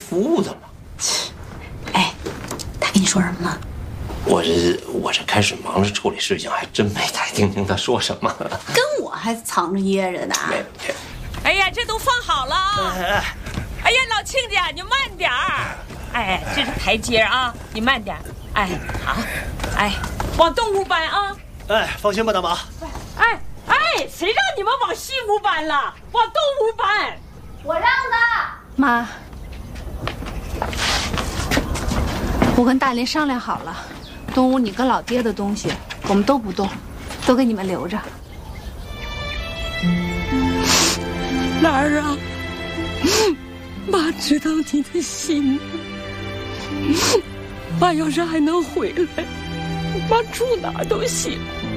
服务的嘛。 哎，他跟你说什么了？ 我这开始忙着处理事情，还真没太听清他说什么。 跟我还藏着掖着呢。 哎呀，这都放好了。哎呀，老亲家，你慢点儿。哎，这是台阶啊，你慢点。哎，好。哎，往东屋搬啊。 哎，放心吧，大妈。 哎，谁让你们往西屋搬了？往东屋搬。 我让的。 妈，我跟大林商量好了，东屋你跟老爹的东西我们都不动，都给你们留着。 兰儿啊，妈知道你的心。妈要是还能回来，妈住哪都行。